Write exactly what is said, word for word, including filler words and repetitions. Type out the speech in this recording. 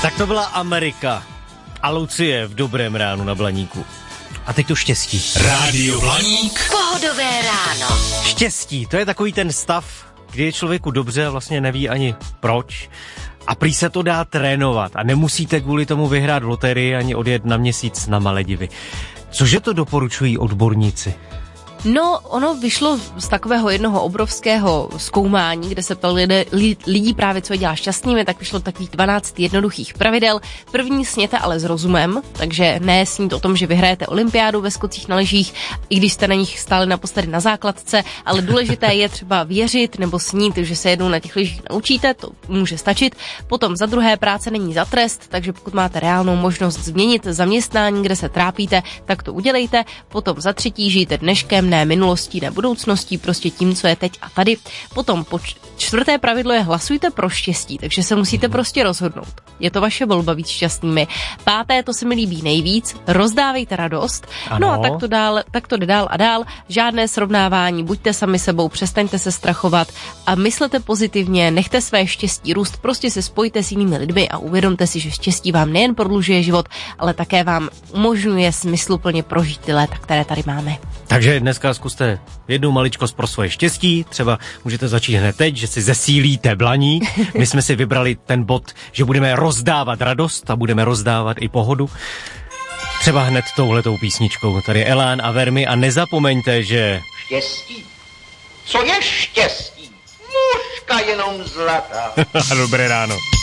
Tak to byla Amerika a Lucie v Dobrém ránu na Blaníku. A teď to štěstí. Rádio Blaník. Pohodové ráno. Štěstí, to je takový ten stav, kdy je člověku dobře a vlastně neví ani proč. A prý se to dá trénovat a nemusíte kvůli tomu vyhrát v loterii ani odjet na měsíc na Maledivy. Cože to doporučují odborníci? No, ono vyšlo z takového jednoho obrovského zkoumání, kde se ptali lidí právě, co je dělá šťastnými, tak vyšlo takových dvanáct jednoduchých pravidel. První sněte ale s rozumem, takže ne snít o tom, že vyhrajete olympiádu ve skocích na lyžích, i když jste na nich stáli naposledy na základce, ale důležité je třeba věřit nebo snít, že se jednou na těch lyžích naučíte, to může stačit. Potom za druhé, práce není za trest, takže pokud máte reálnou možnost změnit zaměstnání, kde se trápíte, tak to udělejte. Potom za třetí, žijte dneškem, ne minulostí, ne budoucností, prostě tím, co je teď a tady. Potom po čtvrté pravidlo je hlasujte pro štěstí, takže se musíte prostě rozhodnout. Je to vaše volba být šťastnými. Páté, to se mi líbí nejvíc, rozdávejte radost. Ano. No a tak to, dál, tak to jde dál a dál. Žádné srovnávání, buďte sami sebou, přestaňte se strachovat a myslete pozitivně, nechte své štěstí růst, prostě se spojte s jinými lidmi a uvědomte si, že štěstí vám nejen prodlužuje život, ale také vám umožňuje smysluplně prožít ty léta, které tady máme. Takže dneska zkuste jednu maličkost pro svoje štěstí, třeba můžete začít hned teď, že si zesílíte Blaník. My jsme si vybrali ten bod, že budeme rozdávat radost a budeme rozdávat i pohodu. Třeba hned touhletou písničkou. Tady Elán a Vermi a nezapomeňte, že... Štěstí? Co je štěstí? Mužka jenom zlatá. Dobré ráno.